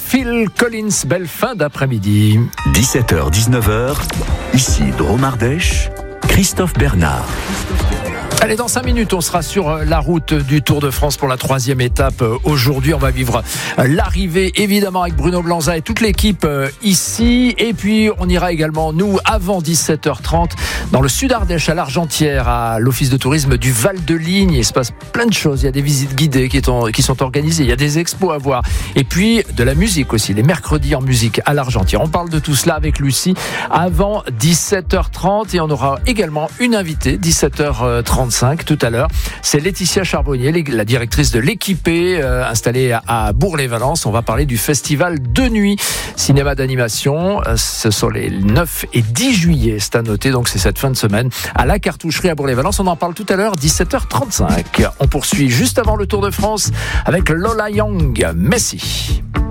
Phil Collins. Belle fin d'après-midi. 17h-19h, ici Drôme Ardèche, Christophe Bernard. Allez, dans 5 minutes, on sera sur la route du Tour de France pour la 3e étape. Aujourd'hui, on va vivre l'arrivée, évidemment, avec Bruno Blanza et toute l'équipe ici. Et puis, on ira également, nous, avant 17h30, dans le Sud Ardèche, à l'Argentière, à l'Office de tourisme du Val-de-Ligne. Il se passe plein de choses. Il y a des visites guidées qui sont organisées. Il y a des expos à voir. Et puis, de la musique aussi. Les mercredis en musique à l'Argentière. On parle de tout cela avec Lucie avant 17h30. Et on aura également une invitée, 17h35. Tout à l'heure, c'est Laetitia Charbonnier, la directrice de l'Équipée, installée à Bourg-les-Valences. On va parler du festival de nuit cinéma d'animation. Ce sont les 9 et 10 juillet, c'est à noter, donc c'est cette fin de semaine à la Cartoucherie à Bourg-les-Valences. On en parle tout à l'heure, 17h35. On poursuit juste avant le Tour de France avec Lola Young, Messi.